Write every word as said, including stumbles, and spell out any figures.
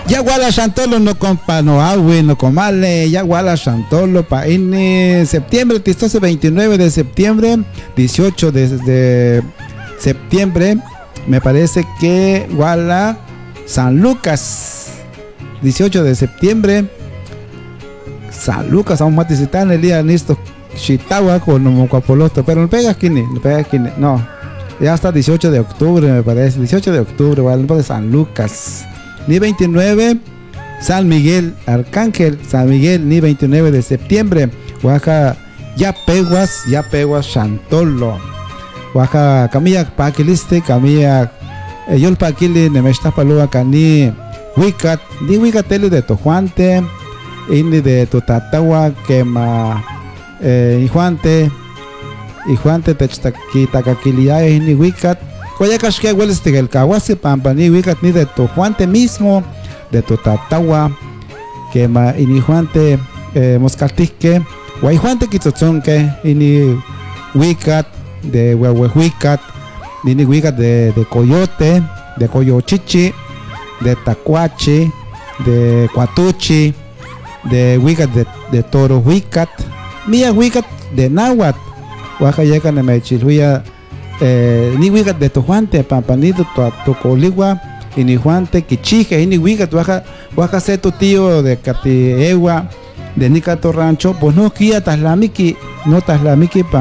Ya guala Chantolo no compa no agüe no comale, ya guala Chantolo pa en septiembre, tistoso veintinueve de septiembre, dieciocho de, de septiembre, me parece que guala San Lucas, dieciocho de septiembre, San Lucas, vamos a visitar el día listo, Chitagua con Mocuapolosto, pero no pega aquí, no pega aquí, no, ya hasta dieciocho de octubre me parece, dieciocho de octubre, guala de San Lucas. Ni veintinueve, San Miguel Arcángel, San Miguel, ni veintinueve de septiembre, Oaxaca, Yapeguas, Yapeguas, Chantolo, Oaxaca, Camilla Paquiliste, Camilla, Yol Paquili, Nemestapalua, Cani, Wicat, ni Wicateli de Tojuante, Indi de Tutatawa, Quema, Ijuante, Ijuante, Techtaki, Tacaquilia, ni Wicat. Guayacas que hueles de el Cahuasi, Pampa, ni Wicat, ni de tu Juante mismo, de tu Tatagua, que ma ini Juante, eh, Moscatique, Guayjuante Quitzotzonque, ini Wicat, de Huehuehuicat, ni Wicat de, de Coyote, de Coyochichi, de Tacuachi, de Cuatuchi, de Wicat de, de Toro Wicat, Mía Wicat de Nahuatl, Oaxaca, Nemechilhuya. Eh, ni wigat de Tojuante, Pampanito, Tocoligua, y ni Juante, Quichije, y ni wigat, Oaxaca, Oaxaca, ser tu tío de Catiegua, de Nicato Rancho, pues no, Kia Taslamiki, no Taslamiki,